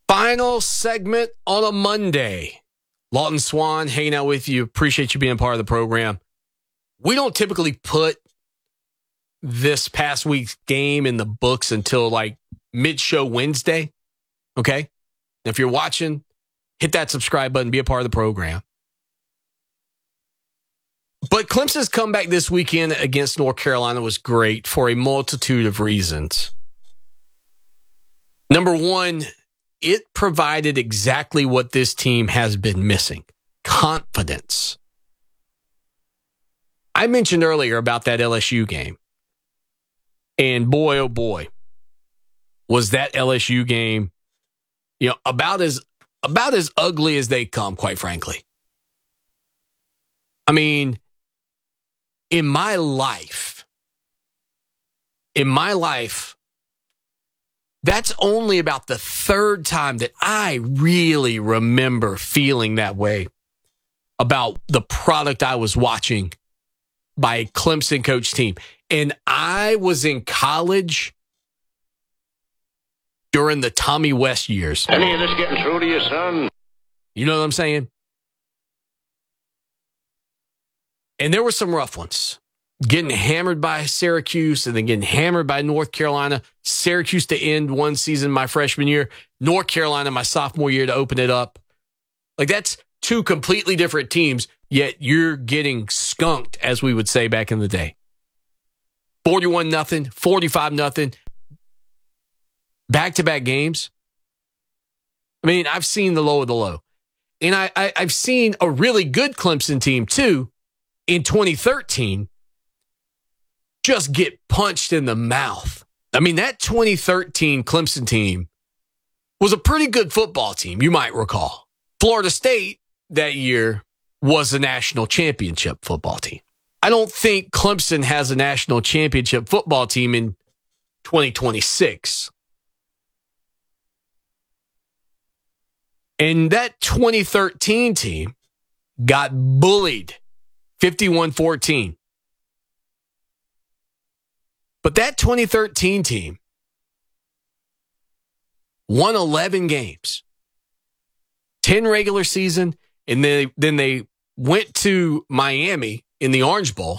Final segment on a Monday. Lawton Swan hanging out with you. Appreciate you being part of the program. We don't typically put this past week's game in the books until like mid-show Wednesday. Okay? If you're watching, hit that subscribe button, be a part of the program. But Clemson's comeback this weekend against North Carolina was great for a multitude of reasons. Number one, it provided exactly what this team has been missing: confidence. I mentioned earlier about that LSU game. And boy, oh boy, was that LSU game, about as ugly as they come, quite frankly. I mean, in my life, that's only about the third time that I really remember feeling that way about the product I was watching by a Clemson coach team. And I was in college during the Tommy West years. Any of this getting through to you, son? You know what I'm saying? And there were some rough ones. Getting hammered by Syracuse and then getting hammered by North Carolina. Syracuse to end one season my freshman year. North Carolina my sophomore year to open it up. Like, that's two completely different teams, yet you're getting skunked, as we would say back in the day. 41-0, 45-0. Back-to-back games. I mean, I've seen the low of the low. And I've seen a really good Clemson team, too, in 2013, just get punched in the mouth. I mean, that 2013 Clemson team was a pretty good football team, you might recall. Florida State that year was a national championship football team. I don't think Clemson has a national championship football team in 2026. And that 2013 team got bullied 51-14. But that 2013 team won 11 games, 10 regular season, and then they went to Miami in the Orange Bowl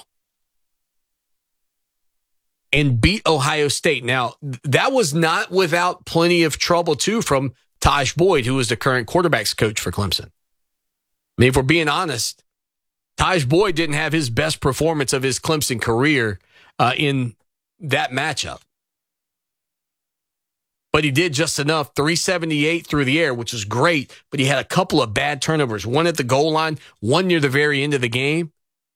and beat Ohio State. Now, that was not without plenty of trouble, too, from Taj Boyd, who is the current quarterbacks coach for Clemson. I mean, if we're being honest, Taj Boyd didn't have his best performance of his Clemson career in that matchup. But he did just enough, 378 through the air, which was great, but he had a couple of bad turnovers, one at the goal line, one near the very end of the game.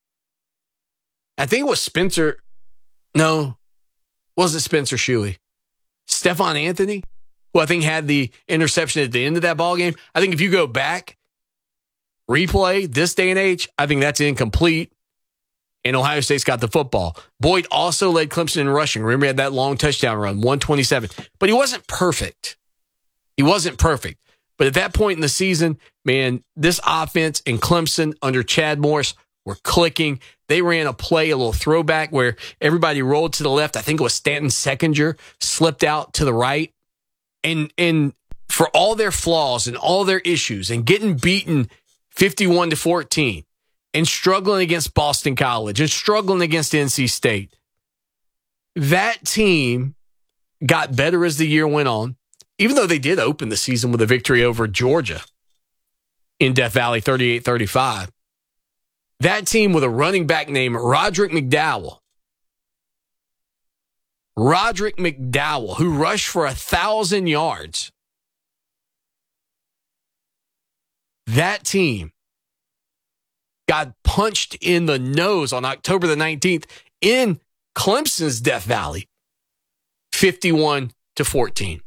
I think it was Spencer. No, wasn't Spencer Shuey. Stephon Anthony, who I think had the interception at the end of that ball game. I think if you go back, replay this day and age, I think that's incomplete. And Ohio State's got the football. Boyd also led Clemson in rushing. Remember, he had that long touchdown run, 127. But he wasn't perfect. But at that point in the season, man, this offense and Clemson under Chad Morris were clicking. They ran a play, a little throwback, where everybody rolled to the left. I think it was Stanton Seconder, slipped out to the right. And for all their flaws and all their issues and getting beaten 51-14, and struggling against Boston College and struggling against NC State, that team got better as the year went on, even though they did open the season with a victory over Georgia in Death Valley, 38-35. That team with a running back named Roderick McDowell, who rushed for 1,000 yards. That team got punched in the nose on October the 19th in Clemson's Death Valley, 51-14.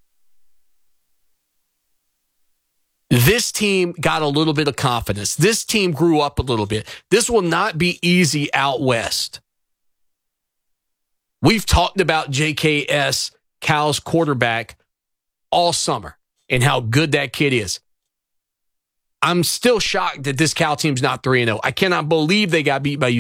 This team got a little bit of confidence. This team grew up a little bit. This will not be easy out west. We've talked about JKS, Cal's quarterback, all summer and how good that kid is. I'm still shocked that this Cal team's not 3-0. I cannot believe they got beat by